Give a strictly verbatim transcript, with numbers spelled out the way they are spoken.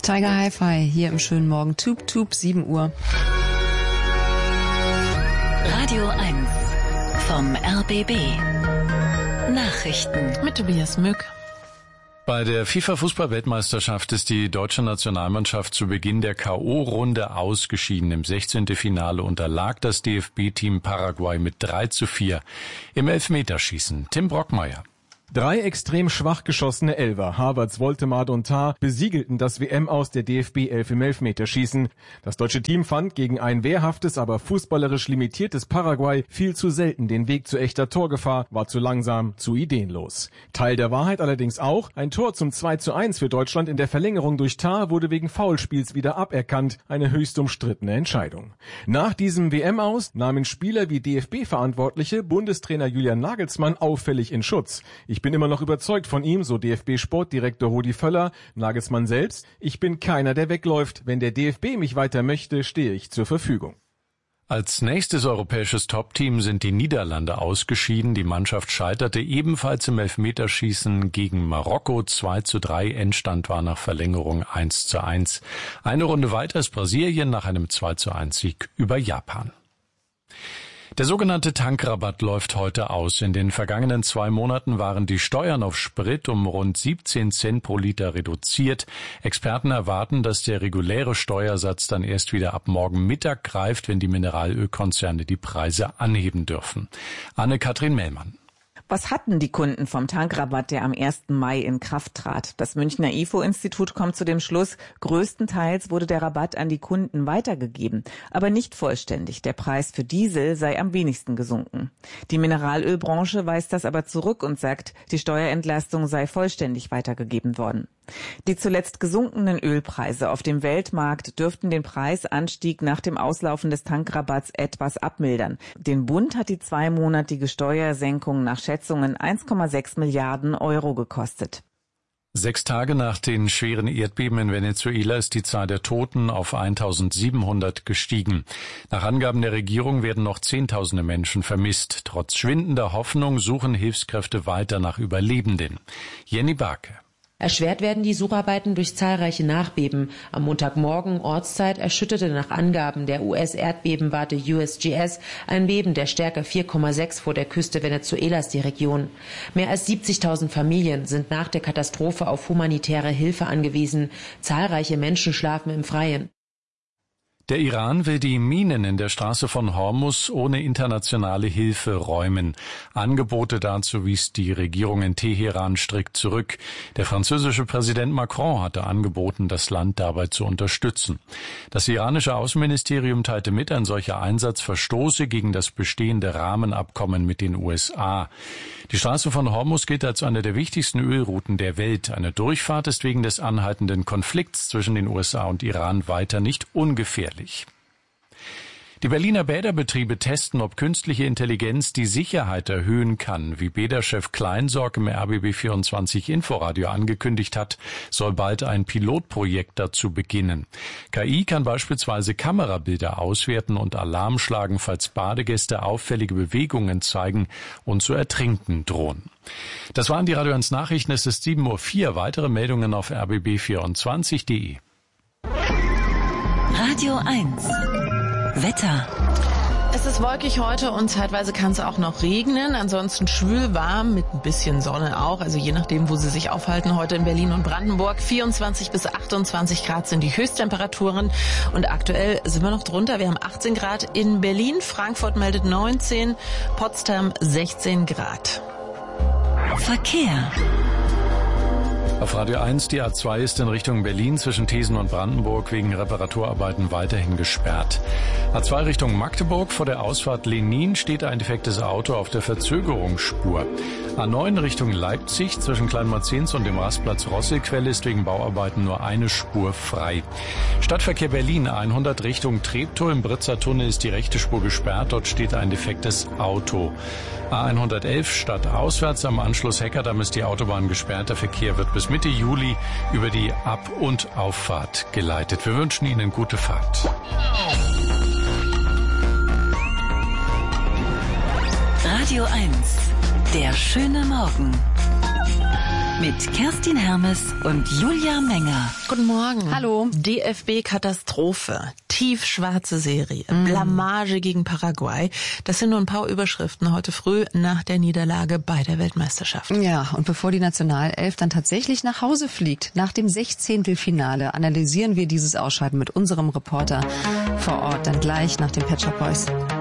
Tiger Hi-Fi hier im schönen Morgen. Tube Tube, sieben Uhr. Radio eins vom R B B. Nachrichten mit Tobias Mück. Bei der FIFA-Fußball-Weltmeisterschaft ist die deutsche Nationalmannschaft zu Beginn der K O-Runde ausgeschieden. Im sechzehnten Finale unterlag das D F B-Team Paraguay mit drei zu vier im Elfmeterschießen. Tim Brockmeier. Drei extrem schwach geschossene Elfer, Havertz, Woltemade und Tah, besiegelten das W M-Aus der D F B elf im Elfmeterschießen. Das deutsche Team fand gegen ein wehrhaftes, aber fußballerisch limitiertes Paraguay viel zu selten den Weg zu echter Torgefahr, war zu langsam, zu ideenlos. Teil der Wahrheit allerdings auch, ein Tor zum zwei zu eins für Deutschland in der Verlängerung durch Tah wurde wegen Foulspiels wieder aberkannt, eine höchst umstrittene Entscheidung. Nach diesem W M-Aus nahmen Spieler wie D F B-Verantwortliche Bundestrainer Julian Nagelsmann auffällig in Schutz. Ich Ich bin immer noch überzeugt von ihm, so D F B-Sportdirektor Rudi Völler. Nagelsmann selbst: Ich bin keiner, der wegläuft. Wenn der D F B mich weiter möchte, stehe ich zur Verfügung. Als nächstes europäisches Top-Team sind die Niederlande ausgeschieden. Die Mannschaft scheiterte ebenfalls im Elfmeterschießen gegen Marokko zwei zu drei. Endstand war nach Verlängerung eins zu eins. Eine Runde weiter ist Brasilien nach einem zwei zu eins Sieg über Japan. Der sogenannte Tankrabatt läuft heute aus. In den vergangenen zwei Monaten waren die Steuern auf Sprit um rund siebzehn Cent pro Liter reduziert. Experten erwarten, dass der reguläre Steuersatz dann erst wieder ab morgen Mittag greift, wenn die Mineralölkonzerne die Preise anheben dürfen. Anne-Kathrin Mellmann. Was hatten die Kunden vom Tankrabatt, der am ersten Mai in Kraft trat? Das Münchner I F O-Institut kommt zu dem Schluss, größtenteils wurde der Rabatt an die Kunden weitergegeben, aber nicht vollständig. Der Preis für Diesel sei am wenigsten gesunken. Die Mineralölbranche weist das aber zurück und sagt, die Steuerentlastung sei vollständig weitergegeben worden. Die zuletzt gesunkenen Ölpreise auf dem Weltmarkt dürften den Preisanstieg nach dem Auslaufen des Tankrabatts etwas abmildern. Den Bund hat die zweimonatige Steuersenkung nach Schätzungen eins Komma sechs Milliarden Euro gekostet. Sechs Tage nach den schweren Erdbeben in Venezuela ist die Zahl der Toten auf eintausendsiebenhundert gestiegen. Nach Angaben der Regierung werden noch Zehntausende Menschen vermisst. Trotz schwindender Hoffnung suchen Hilfskräfte weiter nach Überlebenden. Jenny Barke. Erschwert werden die Sucharbeiten durch zahlreiche Nachbeben. Am Montagmorgen Ortszeit erschütterte nach Angaben der U S-Erdbebenwarte U S G S ein Beben der Stärke vier Komma sechs vor der Küste Venezuelas die Region. Mehr als siebzigtausend Familien sind nach der Katastrophe auf humanitäre Hilfe angewiesen. Zahlreiche Menschen schlafen im Freien. Der Iran will die Minen in der Straße von Hormuz ohne internationale Hilfe räumen. Angebote dazu wies die Regierung in Teheran strikt zurück. Der französische Präsident Macron hatte angeboten, das Land dabei zu unterstützen. Das iranische Außenministerium teilte mit, ein solcher Einsatz verstoße gegen das bestehende Rahmenabkommen mit den U S A. Die Straße von Hormuz gilt als eine der wichtigsten Ölrouten der Welt. Eine Durchfahrt ist wegen des anhaltenden Konflikts zwischen den U S A und Iran weiter nicht ungefährlich. Die Berliner Bäderbetriebe testen, ob künstliche Intelligenz die Sicherheit erhöhen kann. Wie Bäderchef Kleinsorg im R B B vierundzwanzig Inforadio angekündigt hat, soll bald ein Pilotprojekt dazu beginnen. K I kann beispielsweise Kamerabilder auswerten und Alarm schlagen, falls Badegäste auffällige Bewegungen zeigen und zu ertrinken drohen. Das waren die Radio eins Nachrichten. Es ist sieben Uhr vier. Weitere Meldungen auf r b b vierundzwanzig punkt de. Radio eins Wetter. Es ist wolkig heute und zeitweise kann es auch noch regnen. Ansonsten schwül warm mit ein bisschen Sonne auch. Also je nachdem, wo Sie sich aufhalten. Heute in Berlin und Brandenburg vierundzwanzig bis achtundzwanzig Grad sind die Höchsttemperaturen. Und aktuell sind wir noch drunter. Wir haben achtzehn Grad in Berlin. Frankfurt meldet neunzehn. Potsdam sechzehn Grad. Verkehr. Auf Radio eins, die A zwei ist in Richtung Berlin zwischen Thesen und Brandenburg wegen Reparaturarbeiten weiterhin gesperrt. A zwei Richtung Magdeburg, vor der Ausfahrt Lenin steht ein defektes Auto auf der Verzögerungsspur. A neun Richtung Leipzig zwischen Kleinmarzens und dem Rastplatz Rosselquelle ist wegen Bauarbeiten nur eine Spur frei. Stadtverkehr Berlin hundert Richtung Treptow, im Britzer Tunnel ist die rechte Spur gesperrt, dort steht ein defektes Auto. A hundertelf stadtauswärts am Anschluss Heckerdamm ist die Autobahn gesperrt, der Verkehr wird bis Mitte Juli über die Ab- und Auffahrt geleitet. Wir wünschen Ihnen gute Fahrt. Radio eins, der schöne Morgen. Mit Kerstin Hermes und Julia Menger. Guten Morgen. Hallo. D F B-Katastrophe, tiefschwarze Serie, mm. Blamage gegen Paraguay. Das sind nur ein paar Überschriften heute früh nach der Niederlage bei der Weltmeisterschaft. Ja, und bevor die Nationalelf dann tatsächlich nach Hause fliegt, nach dem Sechzehntelfinale, analysieren wir dieses Ausscheiden mit unserem Reporter vor Ort, dann gleich nach den Pet Shop Boys.